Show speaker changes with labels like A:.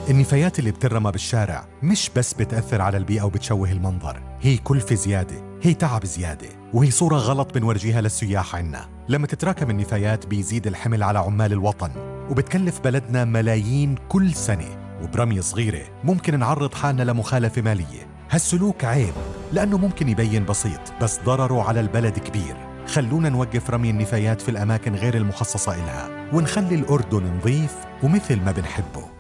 A: النفايات اللي بترمى بالشارع مش بس بتأثر على البيئة وبتشوه المنظر، هي كلفة زيادة، هي تعب زيادة، وهي صورة غلط بنورجيها للسياح عنا. لما تتراكم النفايات بيزيد الحمل على عمال الوطن، وبتكلف بلدنا ملايين كل سنة، وبرمية صغيرة ممكن نعرض حالنا لمخالفة مالية. هالسلوك عيب لأنه ممكن يبين بسيط بس ضرره على البلد كبير. خلونا نوقف رمي النفايات في الأماكن غير المخصصة إلها، ونخلي الأردن نظيف ومثل ما بنحبه.